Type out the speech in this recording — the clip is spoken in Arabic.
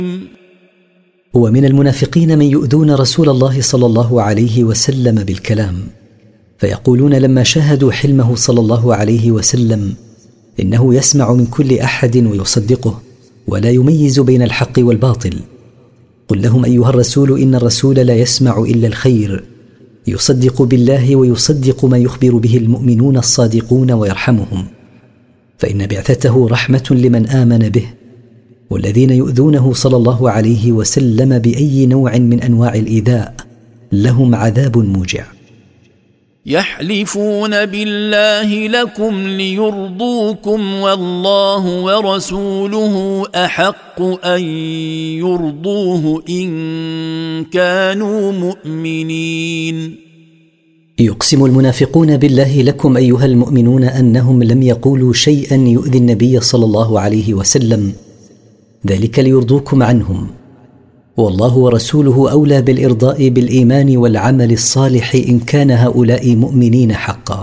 ومن المنافقين من يؤذون رسول الله صلى الله عليه وسلم بالكلام، فيقولون لما شاهدوا حلمه صلى الله عليه وسلم إنه يسمع من كل أحد ويصدقه ولا يميز بين الحق والباطل. قل لهم أيها الرسول إن الرسول لا يسمع إلا الخير، يصدق بالله ويصدق ما يخبر به المؤمنون الصادقون ويرحمهم، فإن بعثته رحمة لمن آمن به، والذين يؤذونه صلى الله عليه وسلم بأي نوع من أنواع الإيذاء لهم عذاب موجع. يحلفون بالله لكم ليرضوكم والله ورسوله أحق أن يرضوه إن كانوا مؤمنين. يقسم المنافقون بالله لكم أيها المؤمنون أنهم لم يقولوا شيئا يؤذي النبي صلى الله عليه وسلم، ذلك ليرضوكم عنهم، والله ورسوله أولى بالإرضاء بالإيمان والعمل الصالح إن كان هؤلاء مؤمنين حقا.